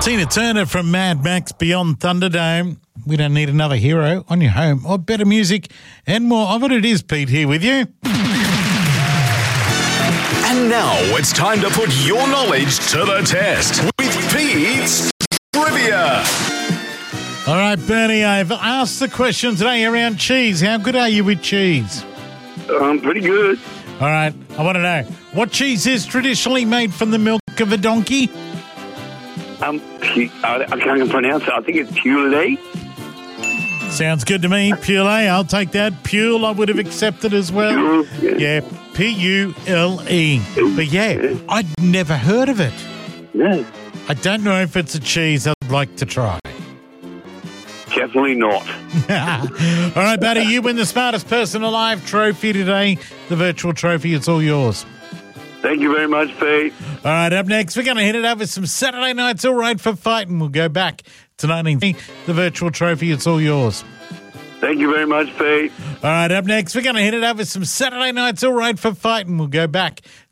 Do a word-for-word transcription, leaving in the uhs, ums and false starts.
Tina Turner from Mad Max Beyond Thunderdome. We don't need another hero on your home or better music and more of it. It is Pete here with you. And now it's time to put your knowledge to the test with Pete's Trivia. All right, Bernie, I've asked the question today around cheese. How good are you with cheese? Um, pretty good. All right, I want to know, what cheese is traditionally made from the milk of a donkey? Um, pu- I, I can't even pronounce it. I think it's Pule. Sounds good to me. Pule, I'll take that. Pule, I would have accepted as well. Pule, yeah. Yeah, P U L E. But yeah, I'd never heard of it. No, I don't know if it's a cheese I'd like to try. definitely not. All right, buddy, you win the Smartest Person Alive trophy today. The virtual trophy, it's all yours. Thank you very much, Pete. All right, up next, we're going to hit it up with some Saturday Night's All Right for Fighting. We'll go back to nineteen fifty. The virtual trophy, it's all yours. Thank you very much, Pete. All right, up next, we're going to hit it up with some Saturday Night's All Right for Fighting. We'll go back